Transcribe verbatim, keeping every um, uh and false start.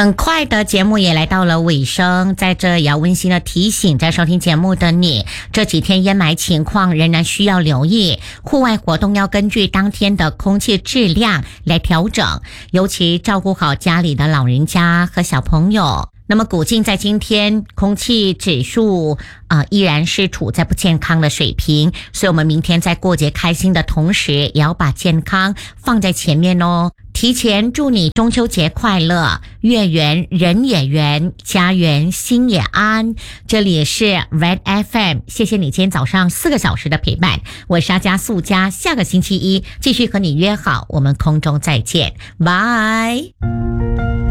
很快的节目也来到了尾声，在这也要温馨的提醒在收听节目的你，这几天烟霾情况仍然需要留意，户外活动要根据当天的空气质量来调整，尤其照顾好家里的老人家和小朋友。那么古晋在今天空气指数呃依然是处在不健康的水平，所以我们明天在过节开心的同时，也要把健康放在前面哦。提前祝你中秋节快乐，月圆人也圆，家圆心也安。这里也是 Red F M， 谢谢你今天早上四个小时的陪伴，我是阿加素佳，下个星期一继续和你约好，我们空中再见，拜。